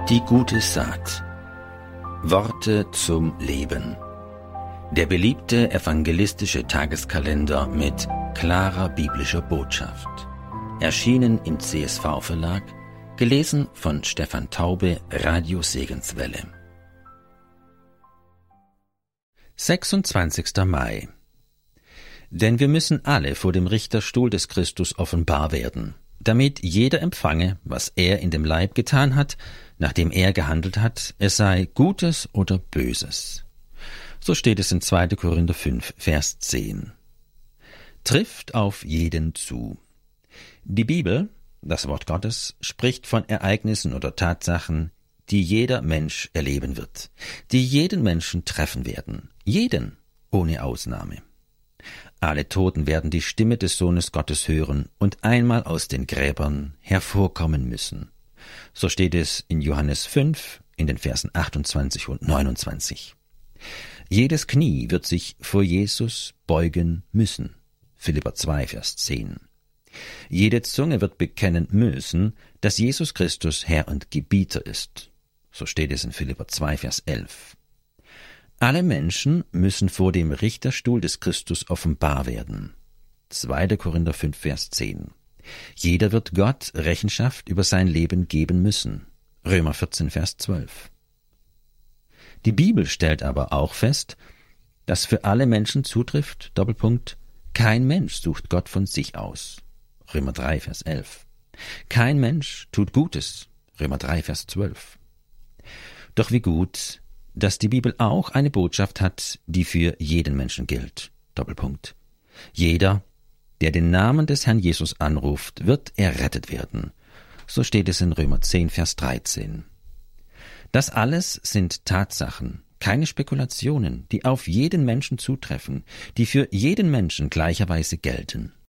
Die gute Saat. Worte zum Leben. Der beliebte evangelistische Tageskalender mit klarer biblischer Botschaft. Erschienen im CSV Verlag, gelesen von Stefan Taube, Radio Segenswelle. 26. Mai. Denn wir müssen alle vor dem Richterstuhl des Christus offenbar werden, damit jeder empfange, was er in dem Leib getan hat, nachdem er gehandelt hat, es sei Gutes oder Böses. So steht es in 2. Korinther 5, Vers 10. Trifft auf jeden zu. Die Bibel, das Wort Gottes, spricht von Ereignissen oder Tatsachen, die jeder Mensch erleben wird, die jeden Menschen treffen werden, jeden, ohne Ausnahme. Alle Toten werden die Stimme des Sohnes Gottes hören und einmal aus den Gräbern hervorkommen müssen. So steht es in Johannes 5, in den Versen 28 und 29. Jedes Knie wird sich vor Jesus beugen müssen. Philipper 2, Vers 10. Jede Zunge wird bekennen müssen, dass Jesus Christus Herr und Gebieter ist. So steht es in Philipper 2, Vers 11. Alle Menschen müssen vor dem Richterstuhl des Christus offenbar werden. 2. Korinther 5, Vers 10. Jeder wird Gott Rechenschaft über sein Leben geben müssen. Römer 14, Vers 12. Die Bibel stellt aber auch fest, dass für alle Menschen zutrifft, Doppelpunkt, kein Mensch sucht Gott von sich aus. Römer 3, Vers 11. Kein Mensch tut Gutes. Römer 3, Vers 12. Doch wie gut, dass die Bibel auch eine Botschaft hat, die für jeden Menschen gilt. Doppelpunkt. Jeder, der den Namen des Herrn Jesus anruft, wird errettet werden. So steht es in Römer 10, Vers 13. Das alles sind Tatsachen, keine Spekulationen, die auf jeden Menschen zutreffen, die für jeden Menschen gleicherweise gelten.